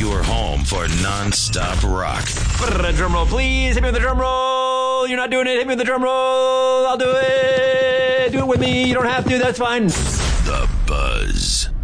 Your home for non-stop rock. Drum roll, please. Hit me with the drum roll. You're not doing it. Hit me with the drum roll. I'll do it. Do it with me. You don't have to. That's fine. The Buzz.